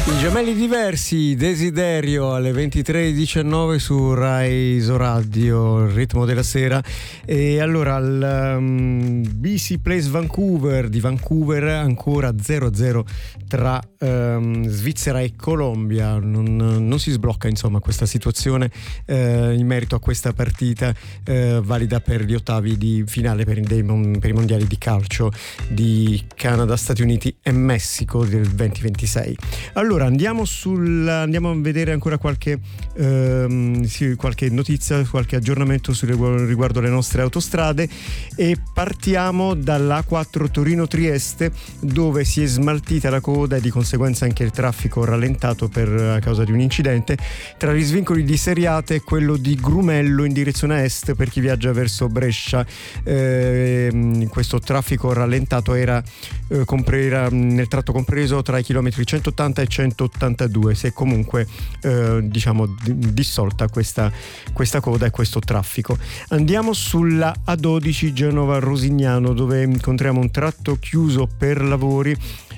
I Gemelli Diversi, Desiderio, alle 23:19 su Rai Isoradio, il ritmo della sera. E allora al BC Place Vancouver di Vancouver ancora 0-0 tra Svizzera e Colombia. Non si sblocca insomma questa situazione in merito a questa partita valida per gli ottavi di finale per i mondiali di calcio di Canada, Stati Uniti e Messico del 2026. Allora andiamo a vedere ancora qualche notizia, qualche aggiornamento riguardo le nostre autostrade, e partiamo dall'A4 Torino-Trieste, dove si è smaltita la coda e di conseguenza anche il traffico rallentato a causa di un incidente tra gli svincoli di Seriate e quello di Grumello in direzione est per chi viaggia verso Brescia. Questo traffico rallentato era nel tratto compreso tra i chilometri 180 e 182. Si è comunque dissolta questa coda e questo traffico. Andiamo sulla A12 Genova-Rosignano, dove incontriamo un tratto chiuso per lavori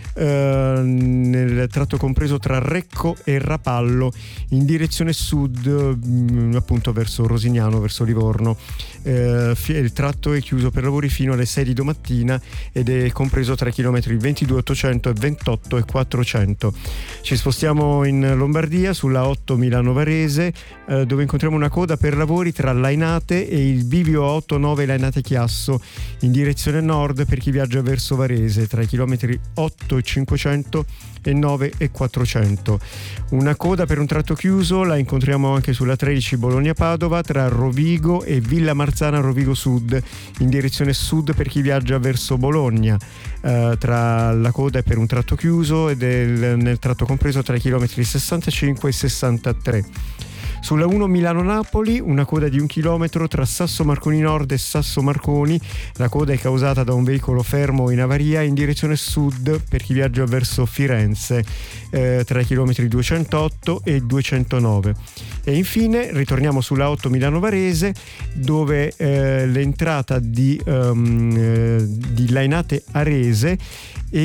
nel tratto compreso tra Recco e Rapallo in direzione sud, appunto verso Rosignano, verso Livorno. Il tratto è chiuso per lavori fino alle 6 di domattina ed è compreso tra i chilometri 22,800 e 28,400. Ci spostiamo in Lombardia sulla 8 Milano Varese, dove incontriamo una coda per lavori tra Lainate e il bivio 89 Lainate Chiasso in direzione nord per chi viaggia verso Varese tra i chilometri 8,500 e 9,400. Una coda per un tratto chiuso la incontriamo anche sulla 13 Bologna-Padova tra Rovigo e Villa Marzana Rovigo Sud in direzione sud per chi viaggia verso Bologna. La coda è per un tratto chiuso ed è nel tratto compreso tra i chilometri 65 e 63. Sulla 1 Milano-Napoli una coda di 1 chilometro tra Sasso Marconi Nord e Sasso Marconi. La coda è causata da un veicolo fermo in avaria in direzione sud per chi viaggia verso Firenze tra i chilometri 208 e 209. E infine ritorniamo sulla 8 Milano Varese, dove l'entrata di Lainate Arese